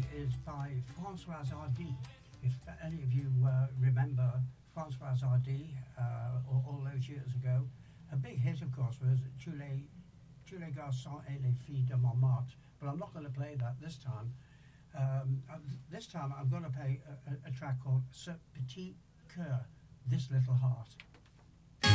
today is by François Hardy. If any of you remember François Hardy all those years ago, a big hit, of course, was Tous les garçons et les filles de Montmartre. But I'm not going to play that this time. This time I'm going to play a track called Ce petit cœur, This Little Heart.